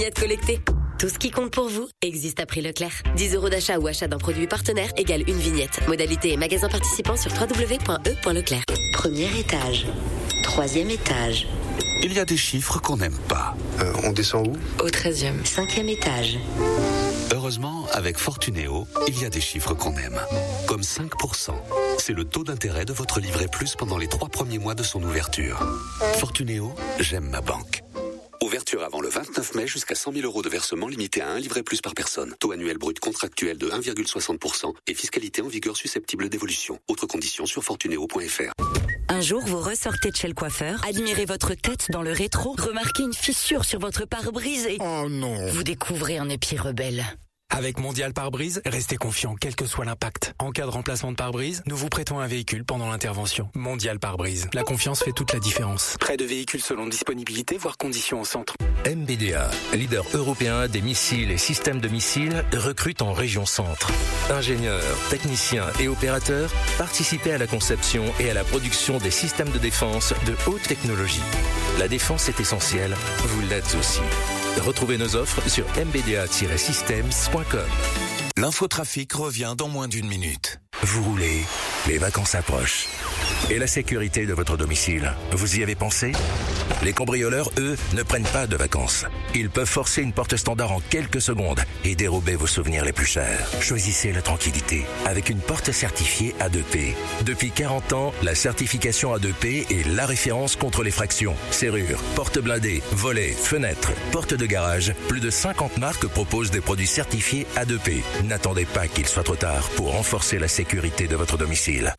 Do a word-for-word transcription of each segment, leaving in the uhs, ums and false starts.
Vignette collectée. Tout ce qui compte pour vous existe à prix Leclerc. dix euros d'achat ou achat d'un produit partenaire égale une vignette. Modalité et magasin participant sur w w w point e point leclerc. Premier étage. Troisième étage. Il y a des chiffres qu'on n'aime pas. Euh, on descend où ? Au treizième. Cinquième étage. Heureusement, avec Fortunéo, il y a des chiffres qu'on aime. Comme cinq pour cent. C'est le taux d'intérêt de votre livret plus pendant les trois premiers mois de son ouverture. Fortunéo, j'aime ma banque. Ouverture avant le vingt-neuf mai jusqu'à cent mille euros de versement limité à un livret plus par personne. Taux annuel brut contractuel de un virgule soixante pour cent et fiscalité en vigueur susceptible d'évolution. Autres conditions sur fortunéo point f r. Un jour, vous ressortez de chez le coiffeur, admirez votre tête dans le rétro, remarquez une fissure sur votre pare-brise et... Oh non! Vous découvrez un épi rebelle. Avec Mondial Pare-Brise, restez confiant quel que soit l'impact. En cas de remplacement de pare-brise, nous vous prêtons un véhicule pendant l'intervention. Mondial Pare-Brise. La confiance fait toute la différence. Prêt de véhicules selon disponibilité, voire conditions au centre. M B D A, leader européen des missiles et systèmes de missiles, recrute en région centre. Ingénieurs, techniciens et opérateurs, participez à la conception et à la production des systèmes de défense de haute technologie. La défense est essentielle, vous l'êtes aussi. Retrouvez nos offres sur m b d a tiret systems point com. L'infotrafic revient dans moins d'une minute. Vous roulez, les vacances approchent. Et la sécurité de votre domicile, vous y avez pensé ? Les cambrioleurs, eux, ne prennent pas de vacances. Ils peuvent forcer une porte standard en quelques secondes et dérober vos souvenirs les plus chers. Choisissez la tranquillité avec une porte certifiée A deux P. Depuis quarante ans, la certification A deux P est la référence contre les fractions. Serrures, portes blindées, volets, fenêtres, portes de garage. Plus de cinquante marques proposent des produits certifiés A deux P. N'attendez pas qu'il soit trop tard pour renforcer la sécurité de votre domicile.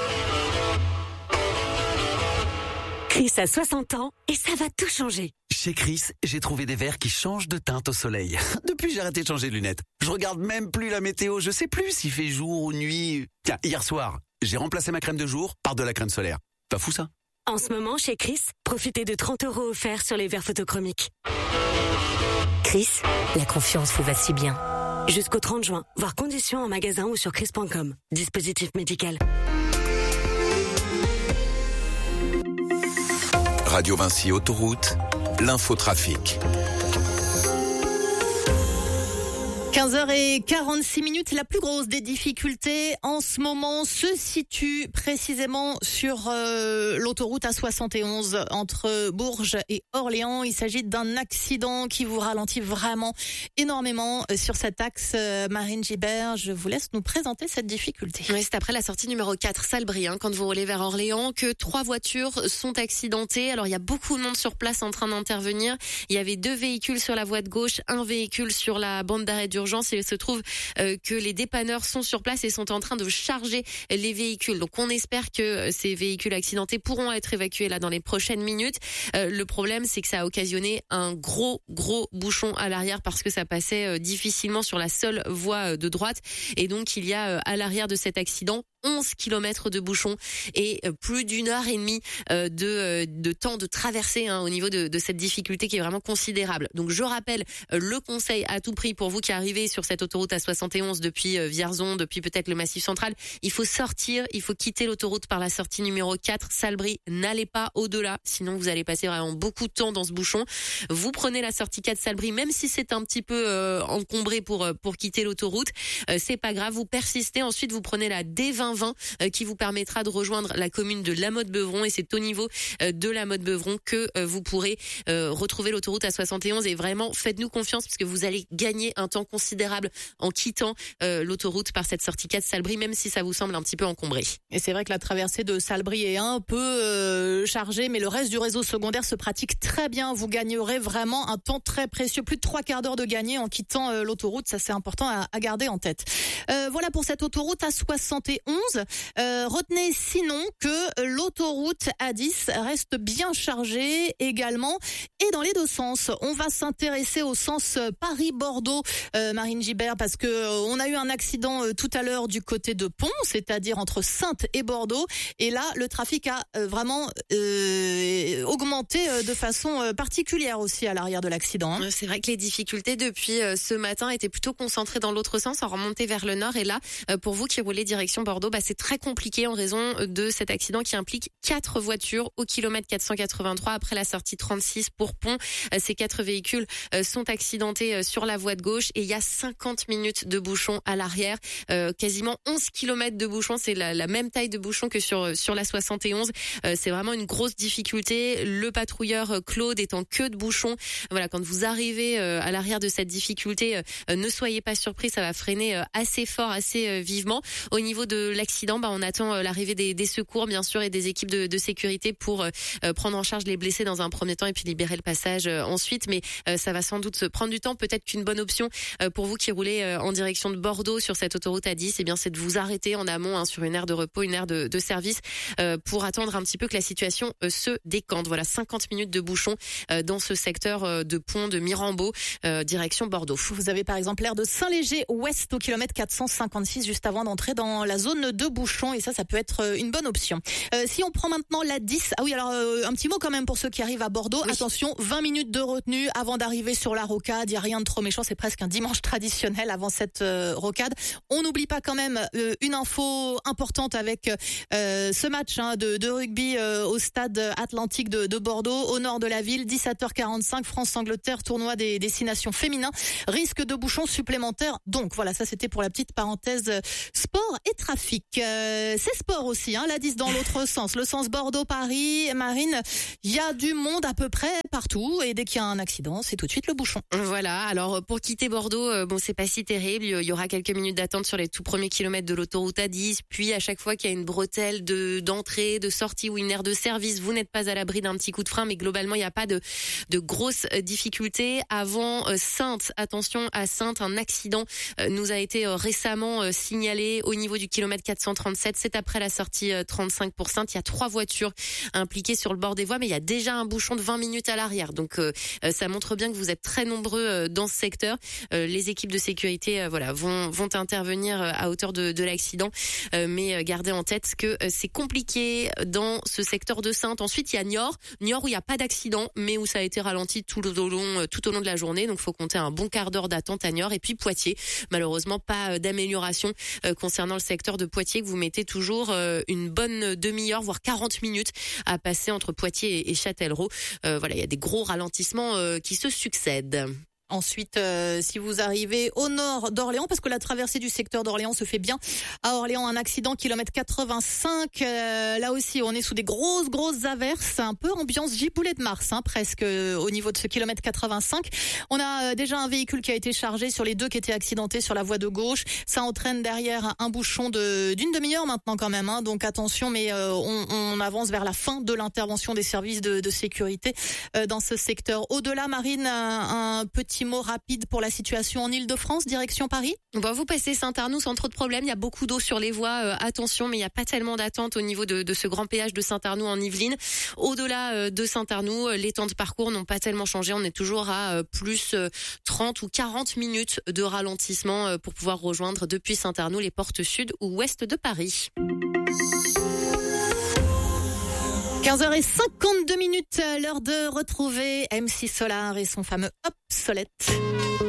Chris a soixante ans et ça va tout changer. Chez Chris, j'ai trouvé des verres qui changent de teinte au soleil. Depuis, j'ai arrêté de changer de lunettes. Je regarde même plus la météo, je sais plus s'il fait jour ou nuit. Tiens, hier soir, j'ai remplacé ma crème de jour par de la crème solaire. Pas fou ça ? En ce moment, chez Chris, profitez de trente euros offerts sur les verres photochromiques. Chris, la confiance vous va si bien. Jusqu'au trente juin, voir conditions en magasin ou sur chris point com. Dispositif médical. Radio Vinci Autoroute, l'infotrafic. quinze heures quarante-six minutes, la plus grosse des difficultés en ce moment se situe précisément sur euh, l'autoroute A soixante et onze entre Bourges et Orléans. Il s'agit d'un accident qui vous ralentit vraiment énormément sur cet axe. Euh, Marine Gibert, je vous laisse nous présenter cette difficulté. Oui, c'est après la sortie numéro quatre, Salbris, hein, quand vous roulez vers Orléans, que trois voitures sont accidentées. Alors, il y a beaucoup de monde sur place en train d'intervenir. Il y avait deux véhicules sur la voie de gauche, un véhicule sur la bande d'arrêt d'urgence. Et il se trouve euh, que les dépanneurs sont sur place et sont en train de charger les véhicules. Donc on espère que ces véhicules accidentés pourront être évacués là dans les prochaines minutes. Euh, le problème, c'est que ça a occasionné un gros gros bouchon à l'arrière parce que ça passait euh, difficilement sur la seule voie euh, de droite. Et donc il y a euh, à l'arrière de cet accident onze kilomètres de bouchons et euh, plus d'une heure et demie euh, de, euh, de temps de traversée hein, au niveau de, de cette difficulté qui est vraiment considérable. Donc je rappelle euh, le conseil à tout prix pour vous qui arrivez sur cette autoroute A soixante et onze depuis euh, Vierzon, depuis peut-être le Massif Central. Il faut sortir, il faut quitter l'autoroute par la sortie numéro quatre, Salbris. N'allez pas au-delà, sinon vous allez passer vraiment beaucoup de temps dans ce bouchon. Vous prenez la sortie quatre Salbris, même si c'est un petit peu euh, encombré pour pour quitter l'autoroute, euh, c'est pas grave. Vous persistez. Ensuite, vous prenez la D vingt vingt euh, qui vous permettra de rejoindre la commune de La Motte-Beuvron et c'est au niveau euh, de La Motte-Beuvron que euh, vous pourrez euh, retrouver l'autoroute A soixante et onze. Et vraiment, faites-nous confiance parce que vous allez gagner un temps considérable en quittant euh, l'autoroute par cette sortie quatre Salbris, même si ça vous semble un petit peu encombré. Et c'est vrai que la traversée de Salbris est un peu euh, chargée, mais le reste du réseau secondaire se pratique très bien. Vous gagnerez vraiment un temps très précieux, plus de trois quarts d'heure de gagné en quittant euh, l'autoroute. Ça, c'est important à, à garder en tête. Euh, voilà pour cette autoroute A soixante et onze. Euh, retenez sinon que l'autoroute A dix reste bien chargée également et dans les deux sens. On va s'intéresser au sens Paris-Bordeaux, euh, Marine Gibert, parce que euh, on a eu un accident euh, tout à l'heure du côté de Pont, c'est-à-dire entre Saintes et Bordeaux. Et là, le trafic a euh, vraiment euh, augmenté euh, de façon euh, particulière aussi à l'arrière de l'accident. Hein. C'est vrai que les difficultés depuis euh, ce matin étaient plutôt concentrées dans l'autre sens, en remontée vers le nord. Et là, euh, pour vous qui roulez direction Bordeaux, Bordeaux, bah, c'est très compliqué en raison de cet accident qui implique quatre voitures au kilomètre quatre cent quatre-vingt-trois après la sortie trente-six pour Pont. Ces quatre véhicules sont accidentés sur la voie de gauche et il y a cinquante minutes de bouchon à l'arrière, euh, quasiment onze kilomètres de bouchon, c'est la, la même taille de bouchon que sur sur la soixante et onze. Euh, c'est vraiment une grosse difficulté. Le patrouilleur Claude est en queue de bouchon. Voilà, quand vous arrivez euh, à l'arrière de cette difficulté, euh, ne soyez pas surpris, ça va freiner euh, assez fort, assez euh, vivement. Au niveau de l'accident, bah, on attend euh, l'arrivée des, des secours, bien sûr, et des équipes de, de sécurité pour euh, prendre en charge les blessés dans un premier temps et puis libérer le passage euh, ensuite. Mais euh, ça va sans doute se prendre du temps. Peut-être qu'une bonne option euh, pour vous qui roulez euh, en direction de Bordeaux sur cette autoroute A dix, eh bien, c'est de vous arrêter en amont hein, sur une aire de repos, une aire de, de service euh, pour attendre un petit peu que la situation euh, se décante. Voilà, cinquante minutes de bouchon euh, dans ce secteur euh, de Pont de Mirambeau, euh, direction Bordeaux. Vous avez par exemple l'aire de Saint-Léger-Ouest au kilomètre quatre cent cinquante-six juste avant d'entrer dans la zone de bouchon et ça, ça peut être une bonne option. Euh, si on prend maintenant la dix, ah oui, alors euh, un petit mot quand même pour ceux qui arrivent à Bordeaux. Oui. Attention, vingt minutes de retenue avant d'arriver sur la rocade. Il n'y a rien de trop méchant, c'est presque un dimanche traditionnel avant cette euh, rocade. On n'oublie pas quand même euh, une info importante avec euh, ce match hein, de, de rugby euh, au stade Atlantique de, de Bordeaux, au nord de la ville, dix-sept heures quarante-cinq, France-Angleterre, tournoi des destinations féminins, risque de bouchons supplémentaires. Donc voilà, ça c'était pour la petite parenthèse euh, sport et trafic. Euh, c'est sport aussi, hein, la dix dans l'autre sens, le sens Bordeaux-Paris, Marine, il y a du monde à peu près partout et dès qu'il y a un accident, c'est tout de suite le bouchon. Voilà, alors pour quitter Bordeaux, euh, bon c'est pas si terrible, il y aura quelques minutes d'attente sur les tout premiers kilomètres de l'autoroute A dix, puis à chaque fois qu'il y a une bretelle de d'entrée, de sortie ou une aire de service, vous n'êtes pas à l'abri d'un petit coup de frein, mais globalement il n'y a pas de de grosses difficultés. Avant euh, Saintes, attention à Saintes, un accident euh, nous a été euh, récemment euh, signalé au niveau du kilomètre quatre cent trente-sept, c'est après la sortie euh, trente-cinq pour Saintes, il y a trois voitures impliquées sur le bord des voies, mais il y a déjà un bouchon de vingt minutes à l'arrière, donc euh, ça montre bien que vous êtes très nombreux euh, dans ce secteur. Euh, les équipes de sécurité euh, voilà, vont, vont intervenir euh, à hauteur de, de l'accident, euh, mais euh, gardez en tête que euh, c'est compliqué dans ce secteur de Saintes. Ensuite, il y a Niort, Niort où il n'y a pas d'accident, mais où ça a été ralenti tout au long, euh, tout au long de la journée, donc il faut compter un bon quart d'heure d'attente à Niort. Et puis Poitiers, malheureusement pas euh, d'amélioration euh, concernant le secteur de Poitiers, que vous mettez toujours euh, une bonne demi-heure, voire quarante minutes à passer entre Poitiers et, et Châtellerault. Euh, voilà, il y a des gros ralentissements euh, qui se succèdent. Ensuite, euh, si vous arrivez au nord d'Orléans, parce que la traversée du secteur d'Orléans se fait bien. À Orléans, un accident, kilomètre quatre-vingt-cinq. Euh, là aussi, on est sous des grosses, grosses averses. Un peu ambiance giboulet de Mars, hein, presque, euh, au niveau de ce kilomètre quatre-vingt-cinq. On a euh, déjà un véhicule qui a été chargé sur les deux qui étaient accidentés sur la voie de gauche. Ça entraîne derrière un bouchon de d'une demi-heure maintenant quand même. Hein, donc attention, mais euh, on, on avance vers la fin de l'intervention des services de, de sécurité euh, dans ce secteur. Au-delà, Marine, un, un petit mot rapide pour la situation en Ile-de-France, direction Paris. Bon, vous passez Saint-Arnoux sans trop de problèmes. Il y a beaucoup d'eau sur les voies. Euh, attention, mais il n'y a pas tellement d'attente au niveau de, de ce grand péage de Saint-Arnoux en Yvelines. Au-delà euh, de Saint-Arnoux, les temps de parcours n'ont pas tellement changé. On est toujours à euh, plus euh, trente ou quarante minutes de ralentissement euh, pour pouvoir rejoindre depuis Saint-Arnoux les portes sud ou ouest de Paris. quinze heures cinquante-deux minutes, l'heure de retrouver M C Solar et son fameux Obsolète.